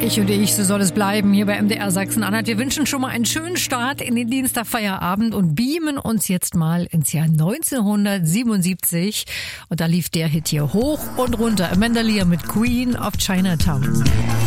Ich und ich, so soll es bleiben hier bei MDR Sachsen-Anhalt. Wir wünschen schon mal einen schönen Start in den Dienstagfeierabend und beamen uns jetzt mal ins Jahr 1977. Und da lief der Hit hier hoch und runter. Amanda Lear mit Queen of Chinatown.